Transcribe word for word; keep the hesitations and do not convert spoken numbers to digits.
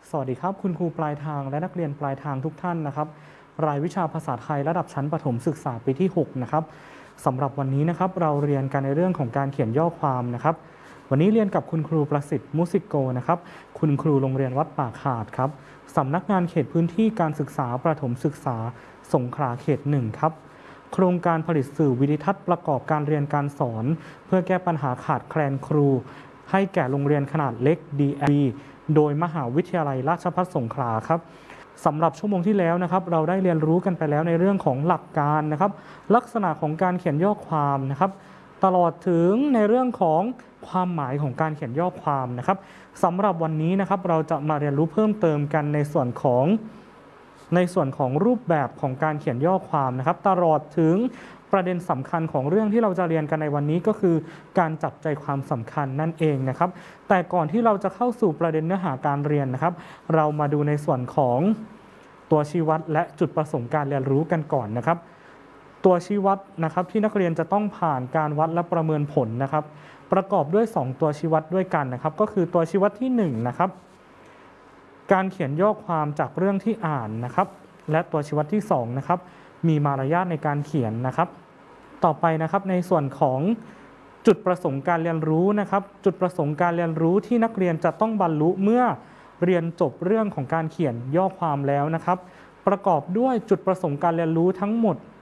สวัสดีครับคุณครูปลายทางและนักเรียนปลายทางทุกท่านนะครับรายวิชาภาษาไทยระดับชั้นประถมศึกษาปีที่หกนะครับสำหรับวันนี้นะครับเราเรียนกันในเรื่องของการเขียนย่อความนะครับวันนี้เรียนกับคุณครูประสิทธิ์มุสิโกนะครับคุณครูโรงเรียนวัดป่าขาดครับสำนักงานเขตพื้นที่การศึกษาประถมศึกษาสงขลาเขตหนึ่งครับโครงการผลิตสื่อวิดิทัศน์ประกอบการเรียนการสอนเพื่อแก้ปัญหาขาดแคลนครูให้แก่โรงเรียนขนาดเล็ก ดี แอล บี โดยมหาวิทยาลัยราชภัฏสงขลาครับสำหรับชั่วโมงที่แล้วนะครับเราได้เรียนรู้กันไปแล้วในเรื่องของหลักการนะครับลักษณะของการเขียนย่อความนะครับตลอดถึงในเรื่องของความหมายของการเขียนย่อความนะครับสำหรับวันนี้นะครับเราจะมาเรียนรู้เพิ่มเติมกันในส่วนของในส่วนของรูปแบบของการเขียนย่อความนะครับตลอดถึงประเด็นสำคัญของเรื่องที่เราจะเรียนกันในวันนี้ก็คือการจับใจความสำคัญนั่นเองนะครับแต่ก่อนที่เราจะเข้าสู่ประเด็นเนื้อหาการเรียนนะครับเรามาดูในส่วนของตัวชี้วัดและจุดประสงค์การเรียนรู้กันก่อนนะครับตัวชี้วัดนะครับที่นักเรียนจะต้องผ่านการวัดและประเมินผลนะครับประกอบด้วยสองตัวชี้วัดด้วยกันนะครับก็คือตัวชี้วัดที่หนึ่งนะครับการเขียนย่อความจากเรื่องที่อ่านนะครับและตัวชี้วัดที่สองนะครับมีมารยาทในการเขียนนะครับต่อไปนะครับในส่วนของจุดประสงค์การเรียนรู้นะครับจุดประสงค์การเรียนรู้ที่นักเรียนจะต้องบรรลุเมื่อเรียนจบเรื่องของการเขียนย่อความแล้วนะครับประกอบด้วยจุดประสงค์การเรียนรู้ทั้งหมด